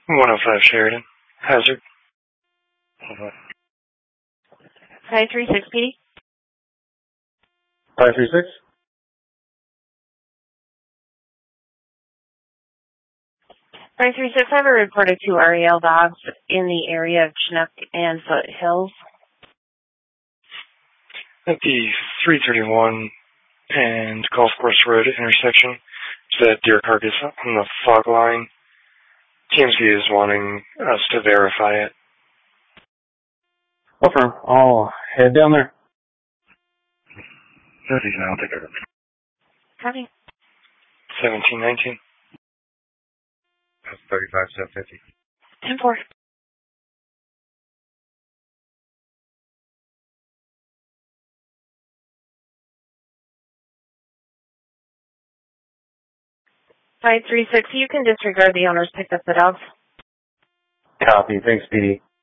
105 Sheridan. Hazard. 536 PD. 536. 536, I have a report of 2 REL dogs in the area of Chinook and Foothills. At the 331 and Golf Course Road intersection, there's a deer carcass on the fog line. TMC is wanting us to verify it. Okay, I'll head down there. I'll take care of it. Copy. 1719. That's 35-750. 10-4. Five 3-6, you can disregard the owners picked up the dogs. Copy. Thanks, PD.